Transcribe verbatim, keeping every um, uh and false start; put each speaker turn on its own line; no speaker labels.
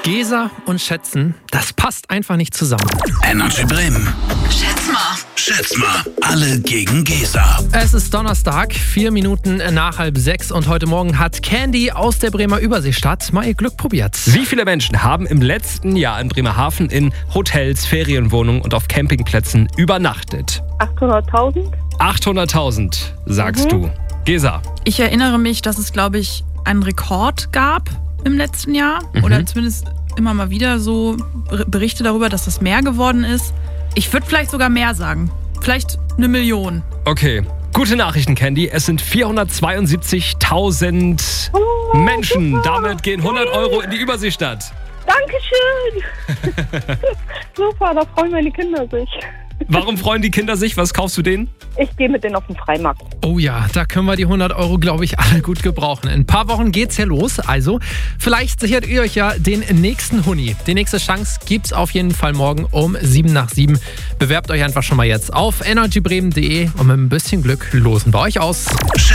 Gesa und Schätzen, das passt einfach nicht zusammen.
Energy Bremen.
Schätz mal.
Schätz mal. Alle gegen Gesa.
Es ist Donnerstag, vier Minuten nach halb sechs und heute Morgen hat Candy aus der Bremer Überseestadt mal ihr Glück probiert.
Wie viele Menschen haben im letzten Jahr in Bremerhaven in Hotels, Ferienwohnungen und auf Campingplätzen übernachtet?
achthunderttausend?
achthunderttausend, sagst
Mhm.
du. Gesa.
Ich erinnere mich, dass es, glaube ich, einen Rekord gab im letzten Jahr.
Mhm.
Oder zumindest immer mal wieder so Berichte darüber, dass das mehr geworden ist. Ich würde vielleicht sogar mehr sagen. Vielleicht eine Million.
Okay. Gute Nachrichten, Candy. Es sind vierhundertzweiundsiebzigtausend
Oh,
Menschen.
super.
Damit gehen hundert Euro in die Überseestadt.
Dankeschön! Super, da freuen meine Kinder sich.
Warum freuen die Kinder sich? Was kaufst du denen?
Ich gehe mit denen auf den Freimarkt.
Oh ja, da können wir die hundert Euro, glaube ich, alle gut gebrauchen. In ein paar Wochen geht's ja los. Also, vielleicht sichert ihr euch ja den nächsten Huni. Die nächste Chance gibt's auf jeden Fall morgen um sieben nach sieben. Bewerbt euch einfach schon mal jetzt auf energy bremen punkt de und mit ein bisschen Glück losen wir euch aus.
Schätz